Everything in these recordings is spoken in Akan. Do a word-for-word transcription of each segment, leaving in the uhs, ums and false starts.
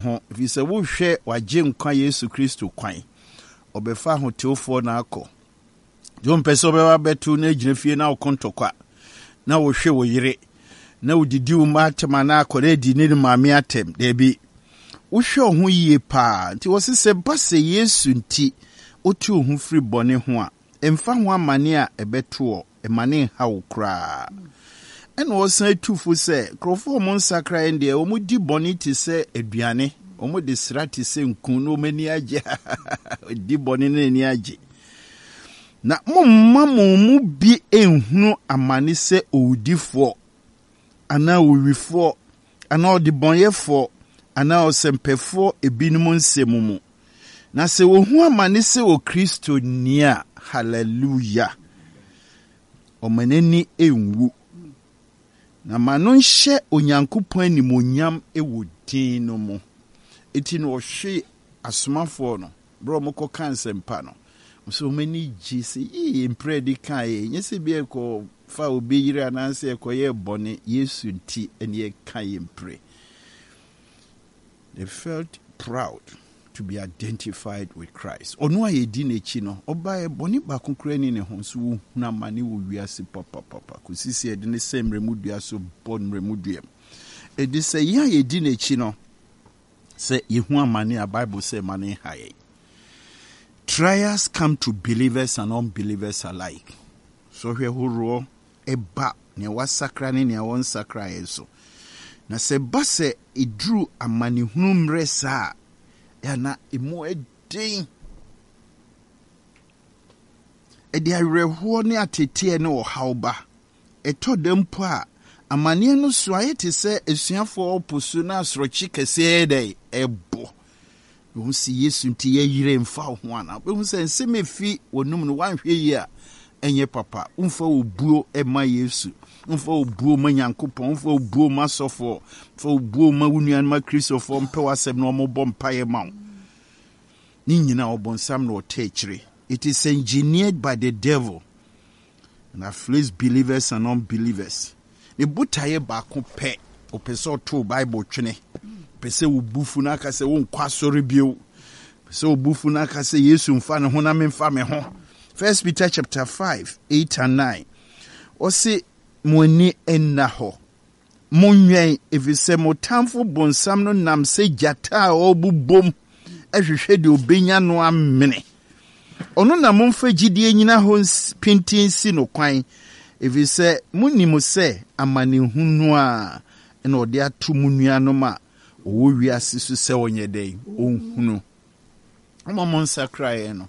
ho fi se wo hwe wagye nkwa Yesu Kristo kwan obefa ho teofo na akọ jo mpese obewa betu na gyina fie na okontokwa na wo hwe wo yire na udidi wo matema na akọ na di ne maame atem da bi wo hwe ho yie pa nti wo se ba se Yesu nti otu ho firi bone ho a emfa ho amane a ebeto emane ha wo kra ena wo san tufu se krofo mo nsakra ende o mu di bone ti se aduane o mu de srati se nkun no mani agye di bone na ni agye na mo mama mu bi enhunu amane se owudifo ana owifo ana odibonyefo ana osempefo ebinum nsemu na se wo hu amane se o Kristo nia hallelujah o maneni enwu na mano nhye onyankopon animonyam ewo din no mu eti no hwe asomafo no bro moko kansempa no so many jisi yi impredi kai nyese bi ko fa obi yire ananse ko ye bone Yesu nti ene kai impre. They felt proud to be identified with Christ. Onu aye di nechi no oba e bone ba konkura ni ne ho so na mane wo wiase papa papa kusisi e de ne semre mudua so bon remuduam e de se ya ye di nechi no se yehu amane a Bible say mane haye. Trials come to believers and unbelievers alike. So hwe horo eba ne wasakra ne ne won sakra yeso. Na se ba se idru amane hunu mresa ya na emo edin. E de areho ne atete ne ohawba. Eto dempo a amane no so ayete se esuafo oposu na asrochi kese dey ebo. Wo si Yesu nti ye yire mfa ho ana wo se nsemefi wonum no wanhwe yi a enye papa umfa obuo ema Yesu umfa obuo ma Nyankopon umfa obuo ma sofo umfa obuo ma wunuan ma Christopher mpe wasem no mo bompaye ma ni nyina obonsam no techire. It is engineered by the devil and afflicts believers and unbelievers. Ne butaye ba ko pe opeso to Bible twene pese wo bufu na aka se wo nkwa sori bio pese wo bufu na aka se Yesu mfa ne ho na memfa me ho. First Peter chapter five eight and nine o se moni enna ho monwen efise motamfo bonsam no nam se jata obubom ehwehwe de obenya no amene ono na momfa gidie nyina ho pintin si no kwan efise munimo se amane hunu a ena ode atomu nuanom a owo wiase so se onye dey onhunu omomon sakrae no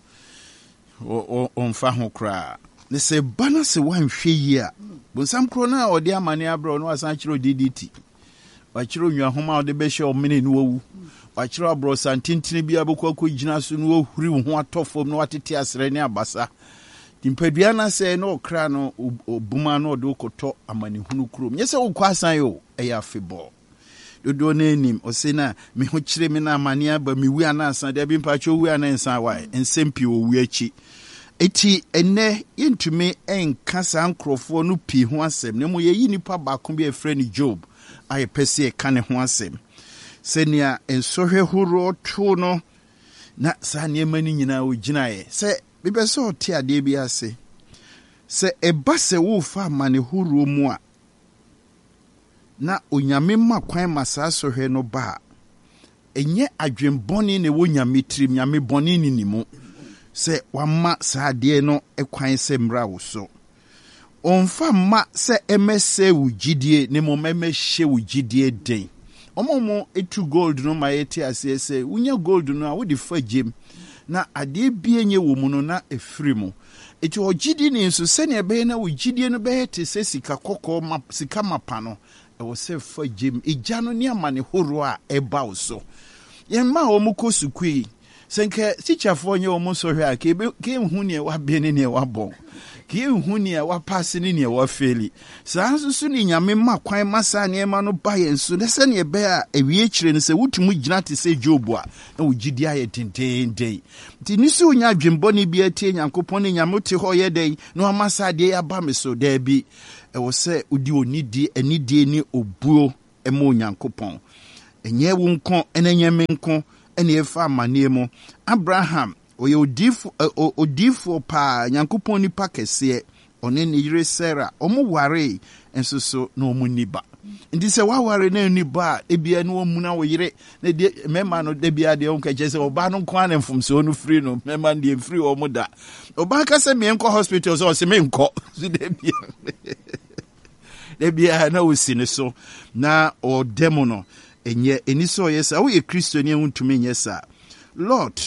o on fa ho kra ne se bana se wanhwe yi a bonsam kro na ode amane abro no asan kiro D D T wa kiro nwa homa ode be hye o mene no wu wa kiro abro santintini bia bokwa ko gina so no ohuri ho atofom no watete asere ne abasa timpadua na se no kra no obuma no ode okoto amane hunu kro nyese wo kwa asan yo eya febo dodo na enim o se na me ho kire me na amane aba me wi anansan da bi mpacho wi anansan wa ensempi o wi achi eti ene yentumi enka sa nkrofo no pi ho asem ne mo ye nipa ba ko bi efre ni Job aye pese e ka ne ho asem senia ensohwe horo to no na sa ne mani nyina o ginae se bebe so te ade bi ase se eba se wo fa mane horo mu a na onyame ma kwan masa sohwe no ba enye adwenboni ne wo nyame trim nyame boni ni nimu se wama saade no ekwan se mra wo so onfa ma se emese wo gidie ne mo memehye wo gidie den omomo etu gold no ma yete ase se unya gold no a wo di fagem na ade bi enye wo mu no na efiri mu eti o gidie ni nso se ne be na wo gidie no be te se sika kokko ma sika mapa no e wo se fagem eja no ne amane horo a eba wo so yemma o mu kosukui senke teacherfo nye o mu so hwe a ke ke hu ne wa be ne ne wa bon ke hu ne wa pass ne ne wa feli sa nso ni nyame ma kwan masa ne ma no ba ye nso ne se ne be a ewie kire ne se wutumu gina te se Job a na wogidi aye tentenden ti ni so nya adwembo ne bi atie Nyankopon ne nyame te ho ye den no amasa de ya ba me so da bi e wo se odi onidi anidie ni obuo e mo Nyankopon enye wo nko enye me nko ene efa amane mu. Abraham oye odifo odifo pa Nyankopon nipa kese one ne yire Sarah omo ware enso so na omo niba. Ndi se wa ware na niba ebia na omu na wo yire na de mema no de bia de onka je se oba no nko na mfumso no free no mema de free omo da. Oba ka se me nko hospital so se me nko so de bia de bia na osine so na o demo no enye eniso yesa wo ye Kristo ni ehutumi nyesa. Lord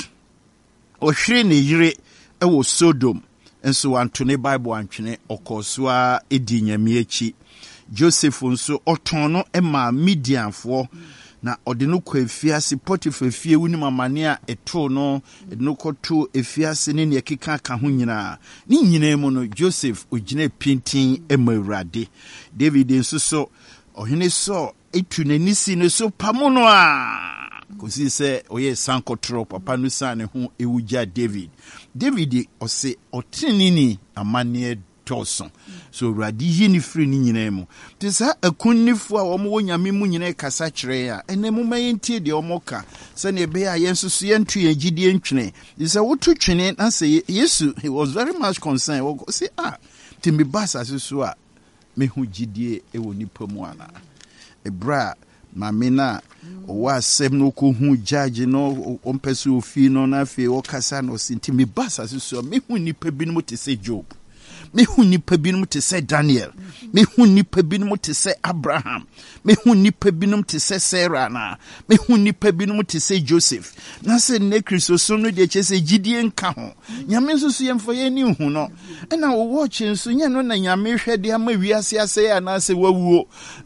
o hwere ne yire e wo Sodom enso antone Bible antwene okosua edi nyame achi. Joseph nso otono ema Midianfo na ode no kwa efiase Potiphar fie wuni mamane a eto no no koto efiase ne ne keka ka ho nyina ni nyina mu no Joseph ogina pintin ema Awurade. David nso so ohene so etu nanisi ne so pamono a kosi se oye sankotro papa no sane ho ewuja David. David ose otinini amane Toson. So radi ni free ni nyina mu. Tisa akunnifu a omo wonyame mu nyina kasa kyerɛ ya. Ene mu mayenti de omo ka. Se ne be a yensusu yentu yegidie ntwene. Tisa wotu twene na se Yesu, he was very much concerned. Wo say ah, timi basa susu a me hu gidie e wo nipa mu ana. Ebra mamena owa asem no ko hu judge no ompese ofi no na fe wo kasa no sintimi basa susu me hu nipa binom te se Job. Me hu nipa binom te se Daniel. Me hu nipa binom te se Abraham. Me hu nipa binom te se Sarah na. Me hu nipa binom te se Joseph. Na se ne Kristo so no de che se gidie nka ho. Nyame nso so yemfo ye ni hu no. E na wo watch nso nye no na nyame hwede ama wiase ase ya na se wawuo.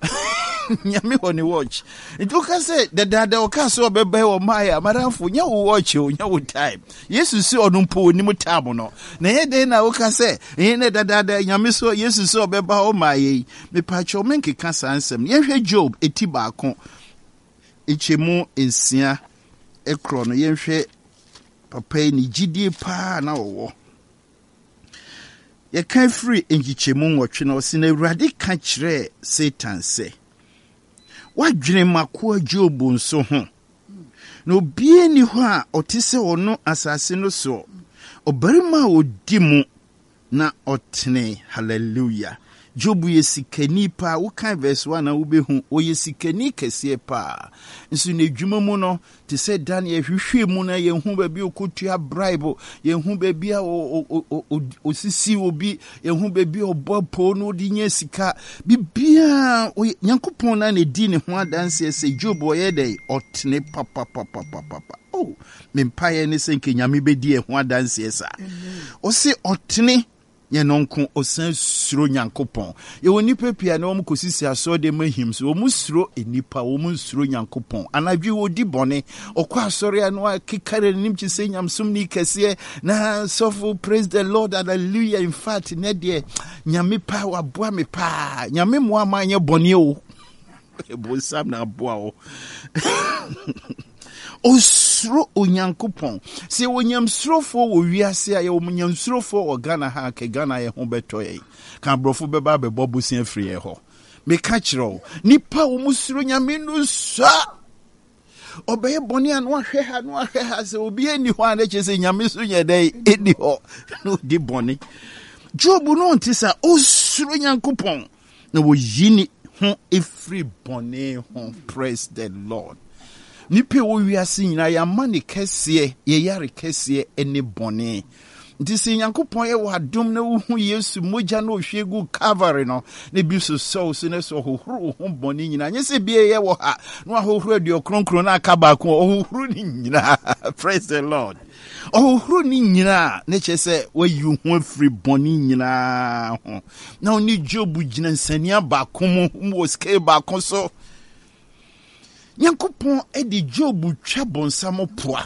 Nyame ho ni watch. It look say the dada o ka so bebe wo maya maramfo nya wo watch o nya wo time. Yesu si onumpo ni mu time no. Na ye de na wo ka say e dada nyame so Yesu so beba o maye me pacho menke kasa ansem ye hwe Job eti baako echemu ensia ekro no ye hwe papa ni gidie pa na wo ye kan free engichemu nwotwe na osi na Awurade ka kire Satan se wadwene makoa Job nso ho no bie ni ho a otise ono asase no so obarima odi mu na otne. Hallelujah. Job yesikani pa wukan verse one na wubehu o yesikani kese pa nso na dwuma mu no te se Daniel hwehwe mu na yehu ba bi okotua bribe yehu ba bi o sisi obi yehu ba bi obopo no di nya sika bibia Nyankopon na ne di ne ho adanse se Job o ye dey otne papa papa papa. Oh mempaye ne senke nyame bedi e ho adanse sa o se otne ye nonko osan suro Nyankopon ye woni pepia na omo kosisi aso de mahim so omo suro enipa omo suro Nyankopon anadwi wodi bone okwa asore anu akekare nim chi se nyamsum ni kese na sofo praise the Lord, hallelujah. In fact ne de nyame pa waboa me pa nyame mo amanye bone o ebo sam na aboa o osro Onyankopon se wonyamsrofo wo wiase aye wonyamsrofo o Ghana ha ke Ghana ye ho beto ye kan brofo beba bebo busia free ye ho me ka kiro nipa wo musro nyame no sa obeye boni anu ahwe ha no ahwe ha se obi ani ho ane chese nyame so ye dai edi ho no di boni. Job no ntisa osro Nyankopon na wo yini ho every boni ho. Praise the Lord. Nipe wo wiase nyina ya mane kese ye yare kese ene bone nti se Nyankopon ye wadom na wo hu Yesu moja na ohwegu Calvary no na bi so so so na so hohoro ho bone nyina nye se bie ye wo ha no hohoro adi okronkron na aka ba ko hohoro ni nyina. Praise the Lord. Hohoro ni nyina na che se wayi hu afri bone nyina ho na oni Job gina nsania ba ko mo wo scale ba ko so Nyankopon edi Job twa bonsam poa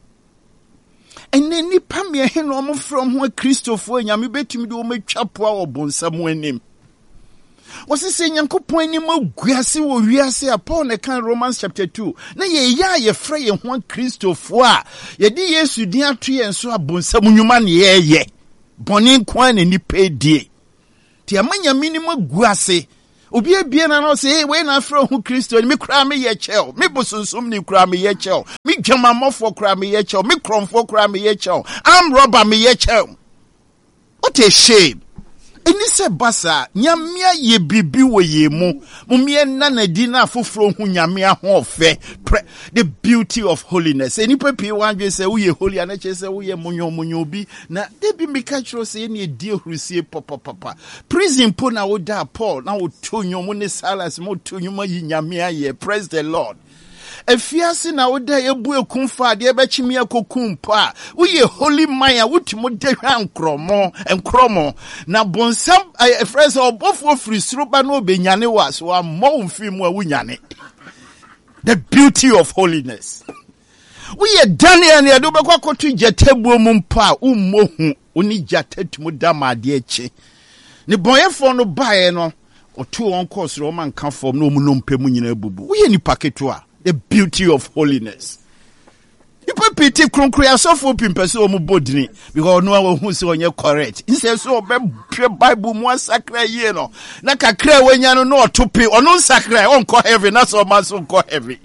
ene nipa me he no mo from ho Kristofo nyame betumi de o matwa poa wo bonsam anim wose se Nyankopon anim aguase wo wiase a Paul ne kan Romans chapter two na ye ya ye frɛ ye ho Kristofo a ye di Yesu din ato ye nso abonsam nwuma ne ye ye bone kwa na nipa die ti amanya minim aguase Obi ebie na no say, we na afro hu Kristo ni me kura me ye chel. Me bosunsum ni kura me ye chel. Me dwamamofo kura me ye chel. Me kromfo kura me ye chel. Am robber me ye chel. What a shame. Eni se basa nyamia ye bibi wo ye mu. Mumie na na di na afoforo hu nyamia ho ofe. The beauty of holiness. Eni pepi wanwe se wo ye holy ana che se wo ye munyo munyo bi na de bi meka chro se eni di ohrusie papa papa. Prison po na wo da Paul na wo tonyo mu ne Silas mo tonyo ma yi nyamia ye. Praise the Lord. Efiase na wo da ebu ekumfa de ebechimi akokumpa wo ye holy man wutimo de hwa nkromo nkromo na bonsam efrese obofo free sroba no benyane was wa mo mfi mu awunyane. The beauty of holiness. We ye Daniel ne do bekwa kotu jetebuo mu mpa ummohu oni jatetumu dama de echi ne boyefo no bae no otu on course ro man kan form no mu no mpemu nyina bubu. We ye ni paketo a the beauty of holiness. People pity kronkria so for pimpese o mu bodini because no one who say onye correct. Instead so be Bible mu sakra ye no. Na kakra wanya no no otope ono sakra on ko heaven na so man so ko heaven.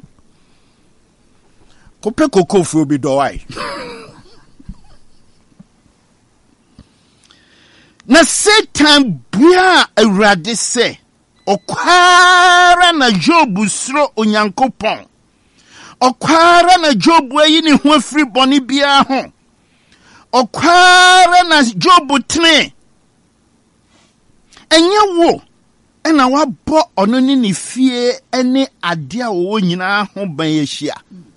Kope koko fu obi do wai. Na Satan bua Awurade se okwara na Job sro onyankopon. Okwara na Job ayi ne ho afiri bone bia ho. Okwara na Job tene. Enye wo ena wabɔ ono ni ne fie ene ade a wo nyina ho ban yehia.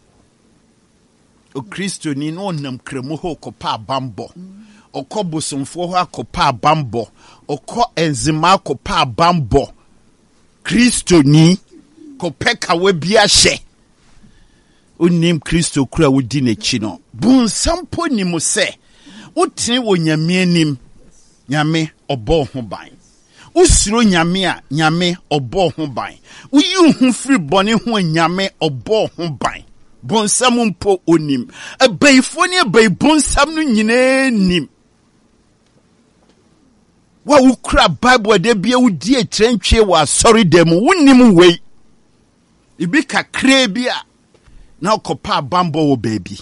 O Kristo ni no nam kremu ho kopa bambo. Okɔ bosomfo ho akopa bambo. Okɔ enzima akopa bambo. Kristo ni kopeka we bia hye. Unim Kristo kura wudi n'echi no. Bunsampo ni mo se. Utene wo nyame anim. Nyame obɔ ho ban. Usiro nyame a nyame obɔ ho ban. Uyi hu firi bone ho nyame obɔ ho ban. Bonsam mpo onim. Abaifo ne abai bonsam no nyina nim. Wa ukra Bible de bia wudi etrentwe wa sorry dem wonim wei. Ibi kakra bia na kopa bambo wo baby.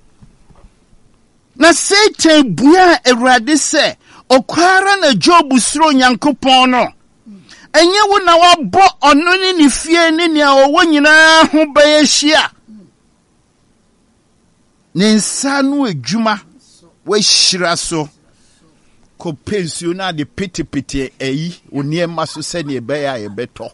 Na Satan bua Awurade se okwara na Job sro Nyankopon no. Enye wo na wabɔ ono ne ne fie ne ne awo nyina ho bayehia. Ne nsa no adwuma we hyira so. Ko pensiona de pete pete eyi oni ema so se ne be ya e beto.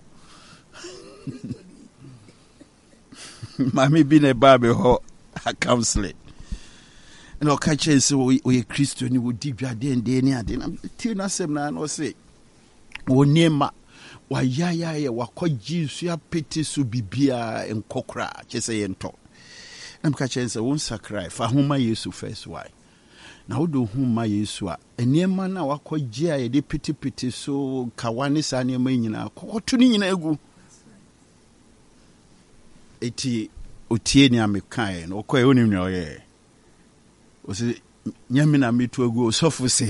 Mami bi ne ba be ho a counseling. No catch say we we Christian ni wodi dwade ende ni ade na ti na sem na no say oni ema wa ya ya ye wakɔgye nsu apete so bibia enkokra kyese ye nto. Na catch say won sacrifice fa homa Yesu first why. Na wodo homa Yesu a eniema na wakɔgye a ye de pete pete so kawane sa ne ma nyina kokoto ni nyina egu. Eti otie ni amekae no okoye onim ne oye osi nyame na metu agu osofo se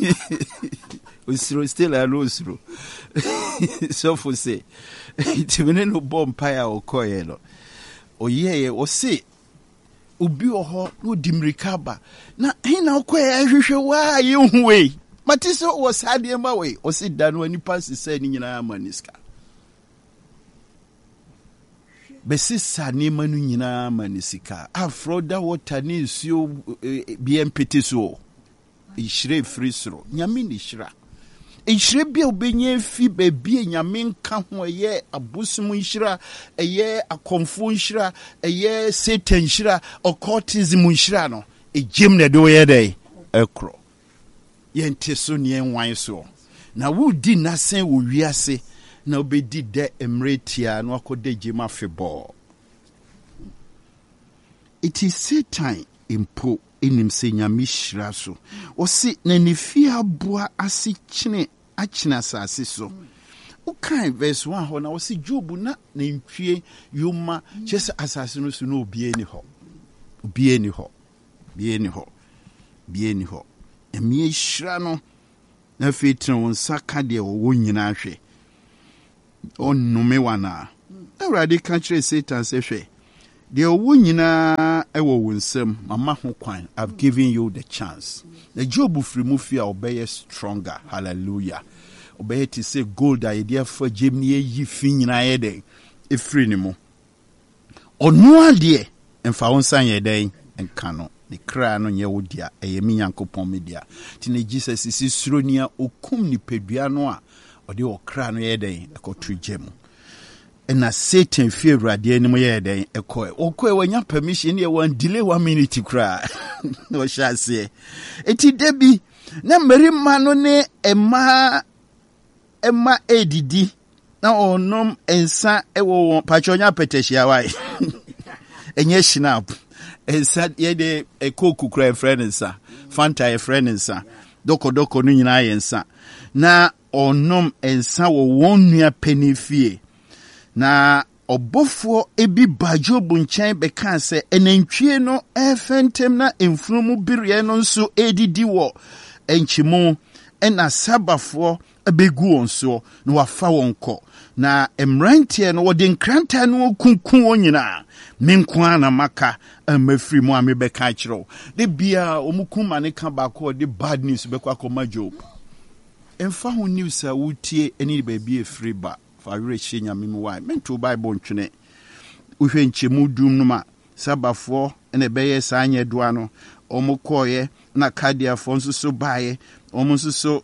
osiro still a no osiro sofo se timene no bompa ya okoye no oyeye osi obi oho no dimrika ba na hin na okoye ahwehwe wa ye huwe matiso wo sade ma we osi dano ani pass se ni nyina amaniska besisa ni manu nyina manisika afroda water ni nsuo bi empete so ihire free soro nyame ni hira ihire bi obenye fi ba bi nyame nka ho ye abosum hira eye akomfo hira eye satan hira occultism hira no egem na do ye dey ekro ye nteso ne enwan so na wudi nasen wo wiase na obedi de emretia no akode jema febo. It is Satan impo enim se nyame hira so. Osi na nefia boa ase kyene akyena asase so. Ukai verse one ho na osi Job na na ntwie yoma kyese asase no so na obie ni ho. Obie ni ho. Bie ni ho. Bie ni ho. Emie hira no na fetre won saka de wo nyina hwe. on no me wana. Already country Satan say she. The wunyina ewo wunsem mama ho kwan. I've given you the chance. The job of remove your obey stronger. Hallelujah. Obey to say gold idea for Jimmy ye fin na yede. E free nimo. Onu ade emfa wonsan yede en kano. The cry no ye wodia eye mi Yankopon media. Tine Jesus is suronia okum ni pedua no a ode o cry no yede ekotu jemu. Na Satan fear radi anim ye den ekoe okoe wanya permission ye wan delay one minute kra no sha se eti debi na mmarima no ne ema ema edidi na onom ensa ewo won pachonya peteshia wai enye shinap ensa ye de ekoku kra friend ensa fanta e friend ensa doko doko no nyina yensa na onom ensa wo won nua penifie na obofo ebi bajobu nchen beka se enantwie no efentem na emfunumu biriye no nso edidi wo enchimu ena sabafo abegu onso na wafa wonko na emrantie no wode nkranta no kunkun onyina menkwa na maka amafiri mu amebeka kiro de bia omukuma ne ka ba ko de bad news bekwa ko majob emfa ho news a wutie eni baby efiri ba awre shenya mimu wai mento bible ntwene uhwe nchemu dum numa sabafo ene beye sanye doa no omukoye na kadiafo nso so baye omunso so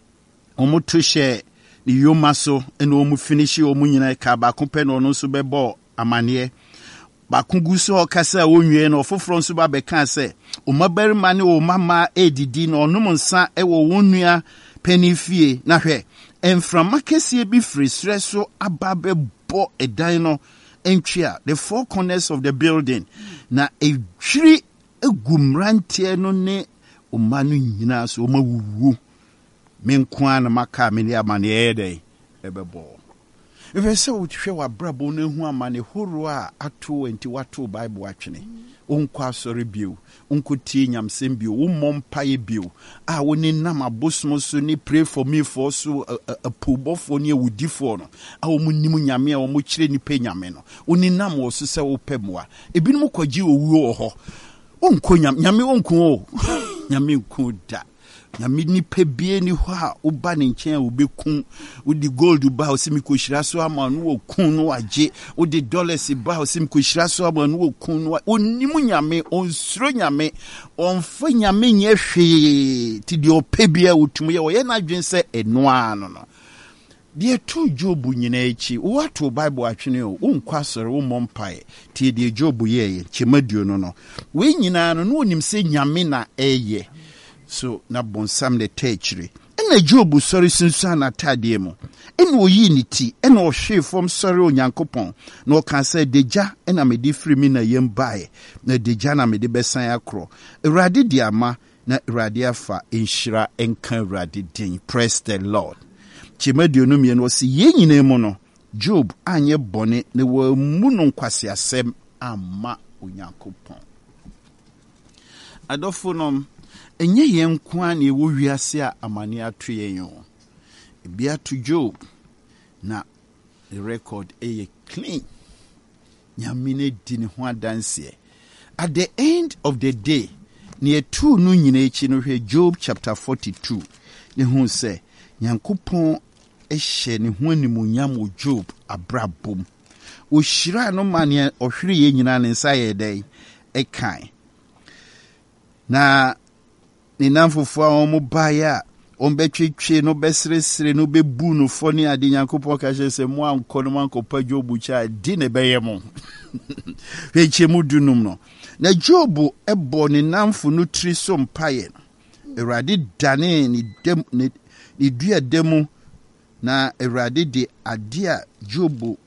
omutushe ni yomaso ene omu finishi omu nyina ka ba kompe no no so bebo amane ba kunguso okasa onwie no ofofro nso ba beka se o mabarima ne o mama edidi no onum nsa ewo wonua penifie na hwe enframa kese bi free stresso ababe bo edan no entwia the four corners of the building na edwiri egumrantie no ne o manu nyina so o mawuwu menkwa na maka me ne amane ede ebebo if say wo hwe wa brabo no hu amane horo a ato enti wato bible atwene onkwa sori bio onkuti nyamsem bio wo mompaye bio a woni nam abosom so ni pray for me for so a pobofo ni ewudifo no a wo munim nyame a wo mo kire ni pe nyame no woni nam wo so se wo pemwa ebinim kwaji owuo ho onko nyame nyame onko o nyame nko da nyame ni pebie ni ho a oba ne nchen obekun odi gold ba o simi kohyira so ama no okun no age odi dollars ba o simi kohyira so ama no okun no onimu nyame onsuro nyame onfa nyame nye hwe ti de opebie otum ye wo ye na dwen se enoa no no de tu jobu nyina echi wato bible atwene o onkwa soro wo mompae ti de jobu ye ye chemaduo no no we nyina no no onim se nyame na eye so na bonsam de techri ena jobu sorry sinsa na tade mu ena oyi ni ti ena o hwe fom sorry onyankopon na o kan say deja ena me di free mi na yem bae na deja na me di besan akro urade di ama na urade afa enhira enka urade din. Praise the Lord. Chimadio no me no si ye nyina mu no Job anye bone ne wa mu no nkwase asem ama onyankopon adofonom enye yen kwa na ewo wiase a amane ato yen yo ebia to Job na the record e clean nyamine di ne ho adanse at the end of the day ne etu no nyina echi no hwe Job chapter forty-two ne hu se nyankopon ehye ne ho animunyam o Job abrabom o hira no mane ohwere ye nyina ne nsa ye dai e kan na ni namfofo a omo baya ombetwetwe no besresre no bebu no foni ade nyankopon ka hye se mo anko no mankopa Job cha di ne beye mo weche mu dunum no na Job ebo ni namfo no tri so mpaye Erade dane ni dem ni dua demu na Erade de ade a Job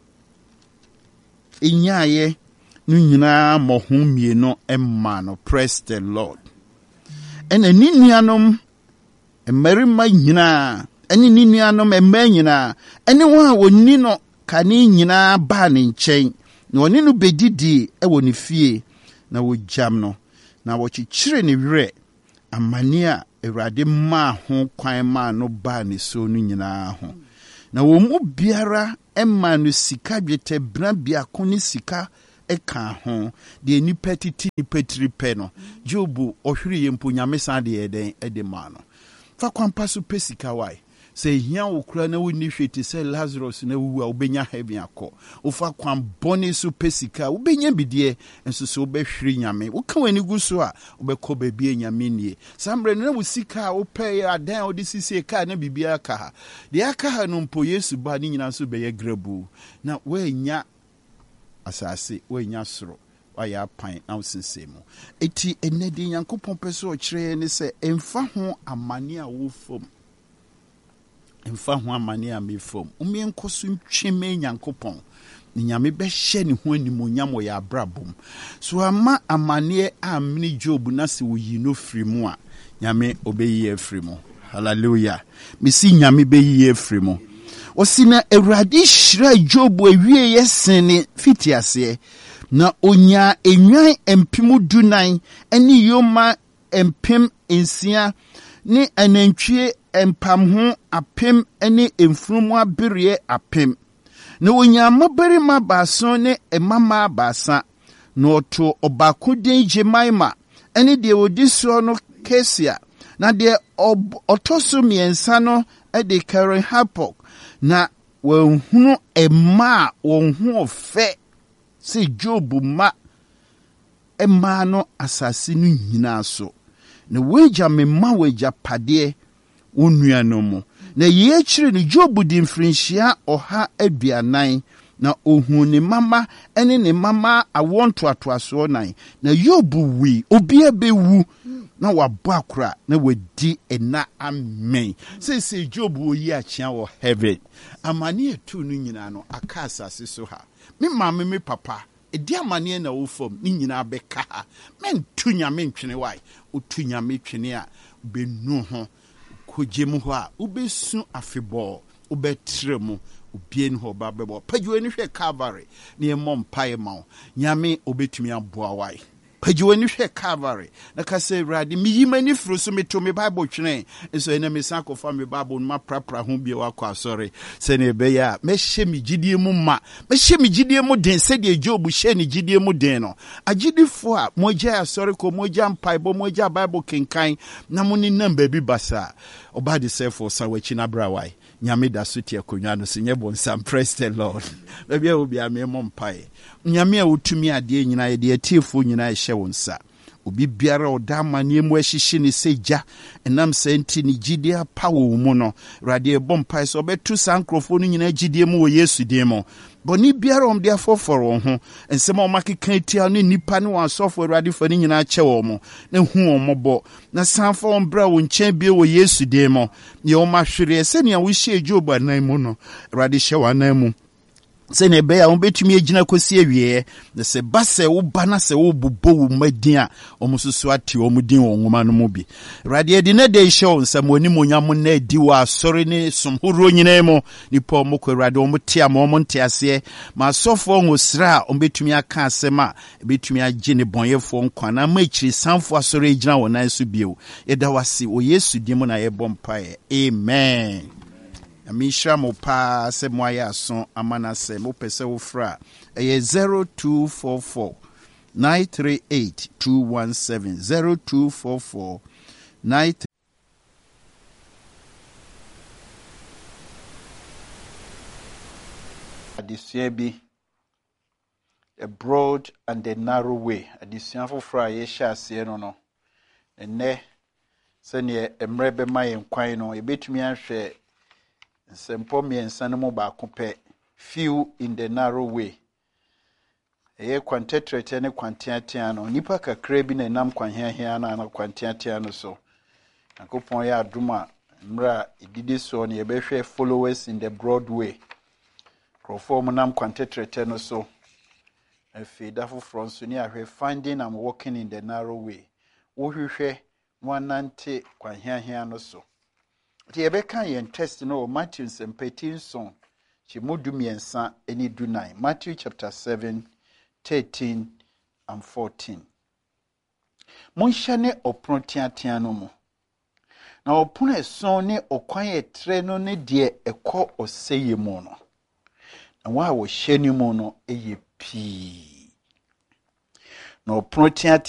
enyaye no nyina mohum mie no emma no. Praise the Lord. Ene ni nuanom emarima nyina ene ni nuanom emma nyina ene wo a woni no kane nyina ba ne nchen na woni no bedidi e woni fie na wo jam no na wo chichire ne were amane a Erade ma ho kwan ma no ba ne so no nyina ho na wo mu biara emma no sika dwetɛ bra biako ne sika eka ho de nipa titi nipa tripe no Job ohwiri yempo nyame san de eden edema no fa kwampa so pesika wai se hia wo kura na wo ni hwete se Lazarus na wu a obenya heaven akọ ofa kwam boni so pesika obenya bidie enso so obehwiri nyame wo ka wani gu so a obekọ ba bie nyame nie sambre na wo sika wo pay adan odi sisi ka na bibia ka ha de aka ha no mpo Yesu ba ni nyina so be ye grabu na we nya asase we nya soro waya pan na usensemu eti enedi Yankopon peso kire ne se emfa ho amane a wo fom emfa ho amane a me fom umi enkoso ntweme Yankopon ni nyame be hye ne ho animonyam wo ya abrabom so ama amane a mini Job na se wo yi no firi mu a nyame obeyi afiri mu hallelujah misi nyame beyi afiri mu osina Awurade hyira Job awie yesene fitiase na onya enwan empem dunan eni yoma empem ensia ni anantwie empam ho apem eni emfurumu abere apem na onya mabarima baaso ne emama baasa na oto obako den Jemaima eni de odi so no Kesia na de otoso miensa no e de Karen Hapok na wonhunu ema wonhu ofe se Job ma ema no asase no nyina so na weja mema weja pade onua no mu na ye kire ni Job di mfrinhia oha aduanan na ohun ne mama ene ne mama awonto atoaso nan na Job wi obi abewu na wabɔ akora na wadi ena amen say say Job wo yi achia wo heaven amane etu no nyina no aka asase so ha me mama me papa edi amane na wo fam ni nyina beka ha men tu nyame ntwene wai otu nyame twene a benu ho kogem ho a ubesu afebɔ ubetremu obien ho ba bebo pagyo ni hwe Calvary ne mom pae ma nyame obetumi aboa wai pagyo ni hwe Calvary na ka se Awurade mi yimani furu so meto me Bible twene eso ene me san kofa me Bible ma prapra ho bia wakọ asori se ne be ya me hye me gidie mu ma me hye me gidie mu den se de Job hye ne gidie mu den no agidifo a moja asori ko moja mpaibo moja Bible kenkan na mo ni namba bi basa oba de sefo sa wachi na brawai nyame da so tie konwa no se nyebo nsam praise the Lord na bia obi ame mom pai nyame a wotumi ade nyina ye de atiefo nyina hye wonsa obi biara oda mane mu ahihye ne seja enam senti ni gidie pawo mu no rade bom pai so betu sankrofo no nyina gidie mu wo Yesu din mo boni biara om de afoforo ho ensema o makeka tia no nipa ne wansofo Awurade fa ni nyina che wo mo na hu o mobo na sanfa on bra wo nchen bie wo Yesu din mo ye o mahwere se ne a wo hye Job anan mu no Awurade hye wa anan mu se ne be ya wo betumi agina kosi awie na se ba se wo ba na se wo bobo wo madin a omususu ate wo mudin wo nwoma no mu bi Awurade edi na de hye wo nsam oni monyam na edi wa asori ne somhoro nyina mu nipa mo ko Awurade wo mtia mo mo ntiase ma sofo ngosra o betumi aka asema betumi age ne bonyefo nkwa na ma chiri sanfo asori agina wo nan so bio yeda wase wo Yesu di mu na ye bompae amen. Misha mo pa se mo aya so amana se mo pese wo fra e zero two four four nine three eight two one seven zero two four four nine adisua bi a broad and a narrow way adisua fo fra ye sha ase no no enne se ne emre be ma yen kwan no e betumi ahwe sempo miensa no mo ba kope few in the narrow way eye kwantetrete ne kwantiatia no nipa kakra bi na nam kwanhiahia na na kwantiatia no so akopon ya aduma mra ididi so ne ebehwe followers in the broad way perform nam kwantetrete no so afida fo front ni ahwe finding am walking in the narrow way wo hwehwe nwanante kwanhiahia no so ti ebeka yen test no Matthew seventeen son chi modu miensa eni du nine Matthew chapter seven thirteen and fourteen Monhya ne oprontiatia no mu na ɔpono ɛson ne ɔkwan ɛtrɛ no ne deɛ ɛkɔ ɔsɛyɛ mu no na wa wɔhyɛ ne mu no ɛyɛ pii na ɔpono tea